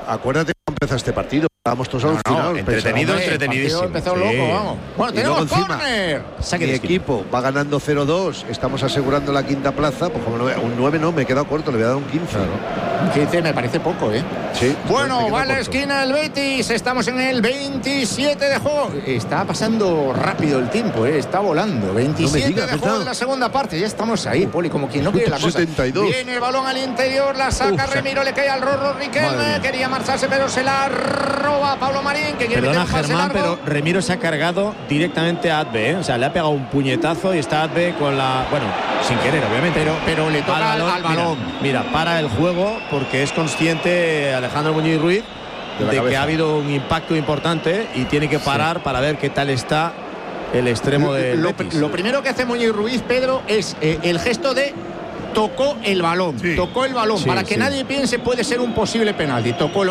acuérdate cómo empezó este partido. Estábamos todos alucinados. Entretenido, entretenidísimo. Empezó loco, vamos. Bueno, tenemos córner. Mi equipo va ganando 0-2. Estamos asegurando la quinta plaza. Pues como un 9 no, me he quedado corto. Le voy a dar un 15. Claro. 15 me parece poco, ¿eh? Sí. Bueno, va a la esquina el Betis. Estamos en el 27 de juego. Está pasando rápido el tiempo, ¿eh? Está volando. 27 de juego de la segunda parte. Ya estamos ahí, Poli, como quien no quiere la cosa. 72. Viene el balón al interior, la saca Remiro, le cae al Rorro Riquelme. Quería marcharse, pero se la roba Pablo Marín, que quiere meter un pase largo. Pero Remiro se ha cargado directamente a Adbe, ¿eh? O sea, le ha pegado un puñetazo y está Adbe con la... Bueno, sin querer, obviamente. Pero le toca al balón. Mira, para el juego porque es consciente Alejandro Muñiz Ruiz de que ha habido un impacto importante y tiene que parar para ver qué tal está el extremo de Betis. Lo primero que hace Muñiz Ruiz, Pedro, es el gesto de tocó el balón. Tocó el balón. Para que nadie piense puede ser un posible penalti. Tocó el